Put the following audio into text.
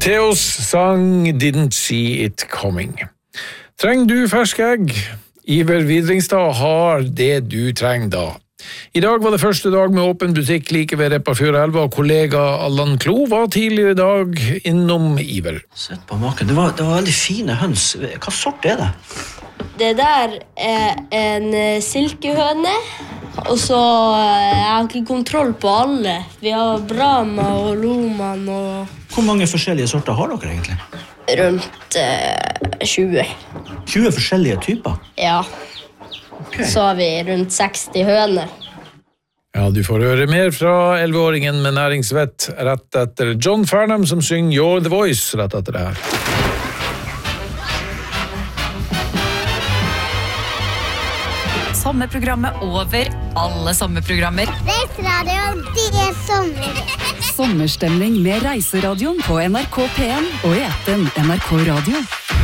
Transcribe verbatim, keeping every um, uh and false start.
Theos sang Didn't See It Coming. Trenger du fersk egg? Iver Vidringstad har det du trenger da. I dag var det første dag med åpen butikk like ved Repparfjordelva, og kollega Allan Klo var tidligere i dag innom Iver. Sett på maken, det var, det var veldig fine høns. Hva sort er det? Det der er en silkehøne, og så jeg har ikke kontroll på alle. Vi har Brahma og Loman og... Hvor mange forskjellige sorter har dere egentlig? Rundt eh, tjue. tjue forskjellige typer? Ja. Okay. Så har vi rundt seksti høner. Ja, du får høre mer fra elleveåringen med næringsvett rett etter John Farnham som synger You're the Voice rett etter det her. Sommerprogrammet over alle sommerprogrammer. Reiseradioen, det er sommer. Sommerstemning med Reiseradioen på N R K P en og i appen N R K Radio.